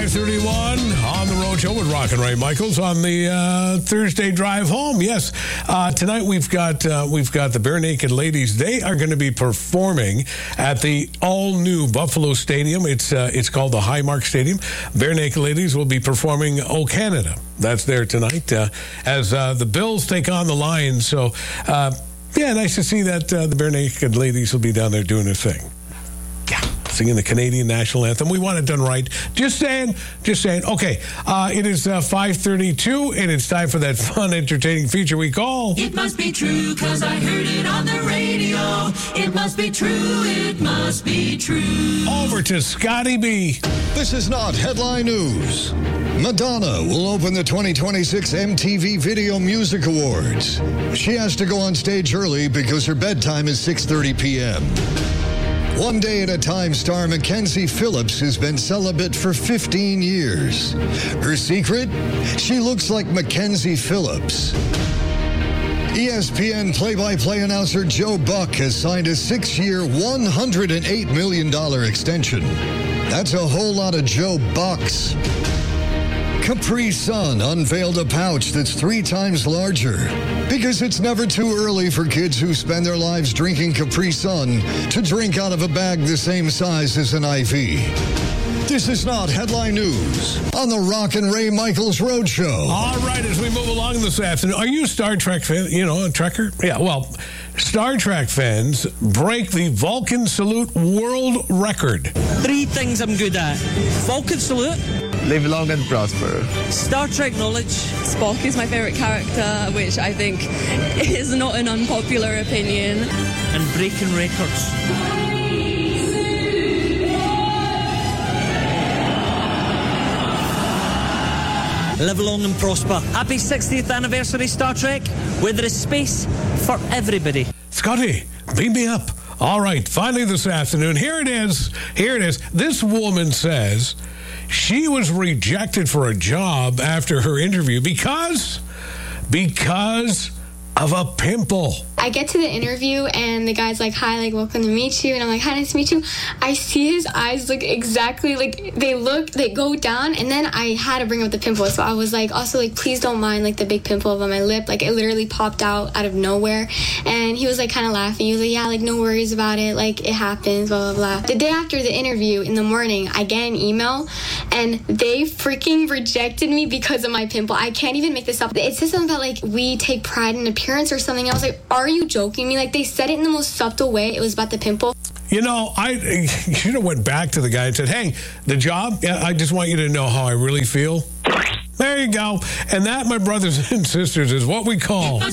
5:31 on the Road Show with Rock and Ray Michaels on the Thursday drive home. Yes, tonight we've got the Bare Naked Ladies. They are going to be performing at the all-new Buffalo Stadium. It's called the Highmark Stadium. Bare Naked Ladies will be performing "O Canada." That's there tonight as the Bills take on the Lions. So, yeah, nice to see that the Bare Naked Ladies will be down there doing their thing. Yeah, singing the Canadian national anthem. We want it done right. Just saying. Okay, it is 5:32, and it's time for that fun, entertaining feature we call... It must be true, 'cause I heard it on the radio. It must be true, it must be true. Over to Scotty B. This is not headline news. Madonna will open the 2026 MTV Video Music Awards. She has to go on stage early because her bedtime is 6:30 p.m. One Day at a Time star Mackenzie Phillips has been celibate for 15 years. Her secret? She looks like Mackenzie Phillips. ESPN play-by-play announcer Joe Buck has signed a 6-year, $108 million extension. That's a whole lot of Joe Bucks. Capri Sun unveiled a pouch that's 3 times larger because it's never too early for kids who spend their lives drinking Capri Sun to drink out of a bag the same size as an IV. This is not headline news on the Rock and Ray Michaels Road Show. All right, as we move along this afternoon, are you a Star Trek fan? You know, a Trekker? Yeah, well, Star Trek fans break the Vulcan Salute world record. 3 things I'm good at. Vulcan Salute. Live long and prosper. Star Trek knowledge. Spock is my favorite character, which I think is not an unpopular opinion. And breaking records. Live long and prosper. Happy 60th anniversary, Star Trek, where there is space for everybody. Scotty, beam me up. All right, finally this afternoon, here it is. This woman says she was rejected for a job after her interview because of a pimple. I get to the interview and the guy's like, "Hi, like, welcome to meet you." And I'm like, "Hi, nice to meet you." I see his eyes look exactly like they go down, and then I had to bring up the pimple. So I was like, also, like, please don't mind, like, the big pimple on my lip. Like, it literally popped out of nowhere. And he was like kind of laughing. He was like, "Yeah, like, no worries about it. Like, it happens, blah, blah, blah." The day after the interview in the morning, I get an email and they freaking rejected me because of my pimple. I can't even make this up. It says something about, like, we take pride in appearance or something. I was like, are you joking me? Like, they said it in the most subtle way. It was about the pimple. You know, I should have went back to the guy and said, "Hey, the job, yeah, I just want you to know how I really feel." There you go. And that, my brothers and sisters, is what we call